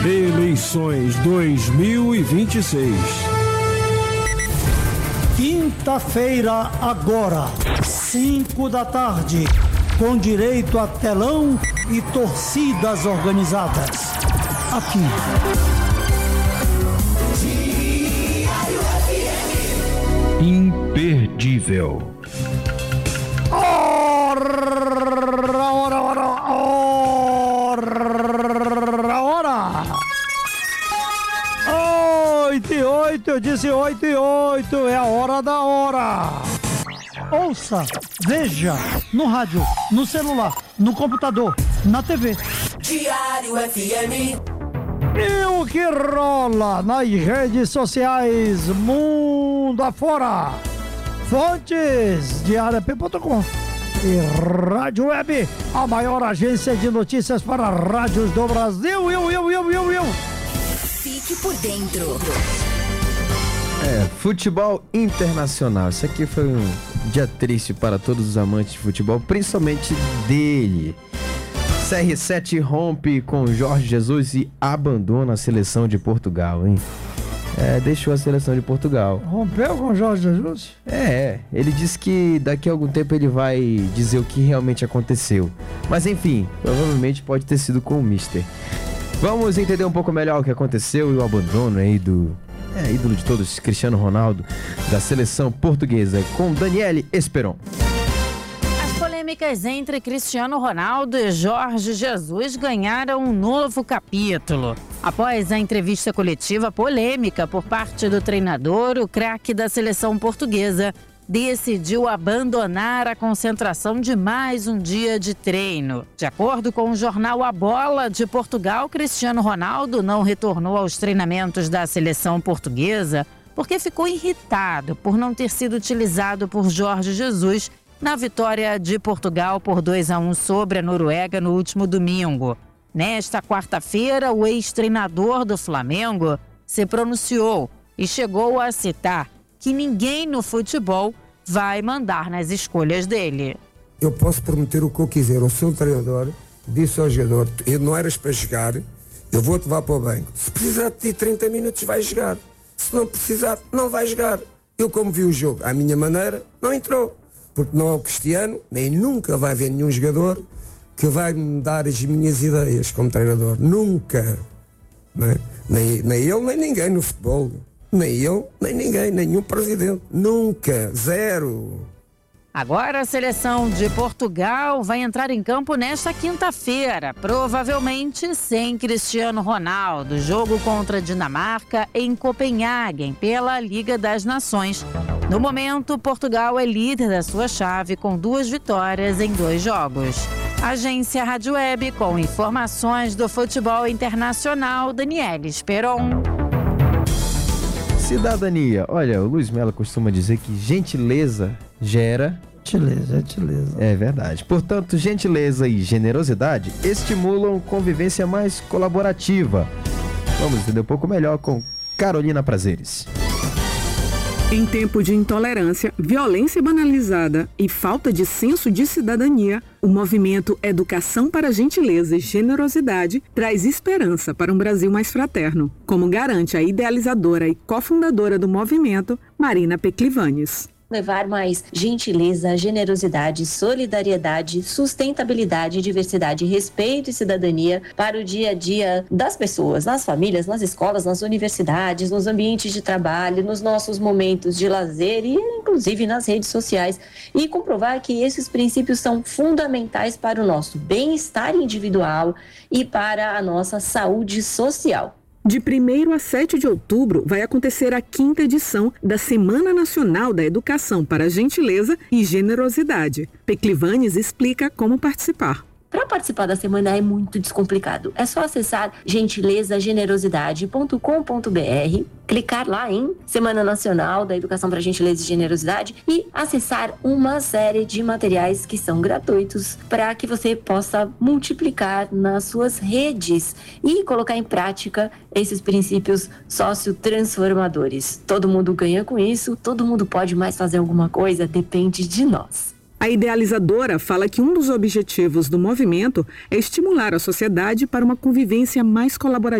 Eleições 2026. Quinta-feira agora, 5 da tarde, com direito a telão e torcidas organizadas. Aqui. Imperdível. Ora! 8 e 8, eu disse 8 e 8, é a hora da hora. Ouça, veja, no rádio, no celular, no computador, na TV. Diário FM. E o que rola nas redes sociais mundo afora? Fontes, diariop.com e Rádio Web, a maior agência de notícias para rádios do Brasil. Fique por dentro. Futebol internacional. Isso aqui foi um dia triste para todos os amantes de futebol, principalmente dele. CR7 rompe com Jorge Jesus e abandona a seleção de Portugal, hein? Deixou a seleção de Portugal. Rompeu com Jorge Jesus? Ele disse que daqui a algum tempo ele vai dizer o que realmente aconteceu. Mas enfim, provavelmente pode ter sido com o Mister. Vamos entender um pouco melhor o que aconteceu e o abandono aí do ídolo de todos, Cristiano Ronaldo, da seleção portuguesa, com Daniele Esperon. As polêmicas entre Cristiano Ronaldo e Jorge Jesus ganharam um novo capítulo. Após a entrevista coletiva polêmica por parte do treinador, o craque da seleção portuguesa decidiu abandonar a concentração de mais um dia de treino. De acordo com o jornal A Bola de Portugal, Cristiano Ronaldo não retornou aos treinamentos da seleção portuguesa porque ficou irritado por não ter sido utilizado por Jorge Jesus na vitória de Portugal por 2-1 sobre a Noruega no último domingo. Nesta quarta-feira, o ex-treinador do Flamengo se pronunciou e chegou a citar que ninguém no futebol vai mandar nas escolhas dele. Eu posso prometer o que eu quiser. Eu sou o treinador, disse ao jogador, não eras para jogar, eu vou-te levar para o banco. Se precisar de ti 30 minutos, vai jogar. Se não precisar, não vai jogar. Eu, como vi o jogo à minha maneira, não entrou. Porque não é o Cristiano, nem nunca vai haver nenhum jogador que vai me dar as minhas ideias como treinador. Nunca. Não é? Nem ele, nem ninguém no futebol. Nem eu, nem ninguém, nenhum presidente. Nunca. Zero. Agora a seleção de Portugal vai entrar em campo nesta quinta-feira, provavelmente sem Cristiano Ronaldo. Jogo contra a Dinamarca em Copenhague, pela Liga das Nações. No momento, Portugal é líder da sua chave com 2 vitórias em 2 jogos. Agência Rádio Web com informações do futebol internacional, Daniele Esperon. Cidadania. Olha, o Luiz Melo costuma dizer que gentileza gera... Gentileza. É verdade. Portanto, gentileza e generosidade estimulam convivência mais colaborativa. Vamos entender um pouco melhor com Carolina Prazeres. Em tempo de intolerância, violência banalizada e falta de senso de cidadania, o movimento Educação para Gentileza e Generosidade traz esperança para um Brasil mais fraterno, como garante a idealizadora e cofundadora do movimento, Marina Peclivanes. Levar mais gentileza, generosidade, solidariedade, sustentabilidade, diversidade, respeito e cidadania para o dia a dia das pessoas, nas famílias, nas escolas, nas universidades, nos ambientes de trabalho, nos nossos momentos de lazer e inclusive nas redes sociais, e comprovar que esses princípios são fundamentais para o nosso bem-estar individual e para a nossa saúde social. De 1º a 7 de outubro vai acontecer a 5ª edição da Semana Nacional da Educação para Gentileza e Generosidade. Peclivanes explica como participar. Para participar da semana é muito descomplicado. É só acessar gentilezagenerosidade.com.br, clicar lá em Semana Nacional da Educação para Gentileza e Generosidade e acessar uma série de materiais que são gratuitos para que você possa multiplicar nas suas redes e colocar em prática esses princípios sociotransformadores. Todo mundo ganha com isso, todo mundo pode mais fazer alguma coisa, depende de nós. A idealizadora fala que um dos objetivos do movimento é estimular a sociedade para uma convivência mais colaborativa